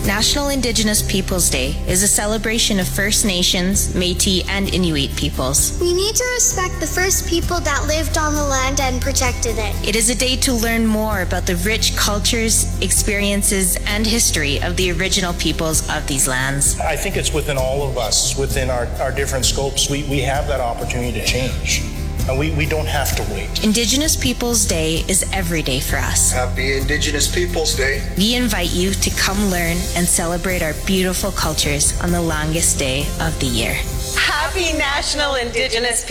National Indigenous Peoples Day is a celebration of First Nations, Métis, and Inuit peoples. We need to respect the first people that lived on the land and protected it. It is a day to learn more about the rich cultures, experiences, and history of the original peoples of these lands. I think it's within all of us, within our different scopes, we have that opportunity to change. And we don't have to wait. Indigenous Peoples Day is every day for us. Happy Indigenous Peoples Day. We invite you to come learn and celebrate our beautiful cultures on the longest day of the year. Happy National Indigenous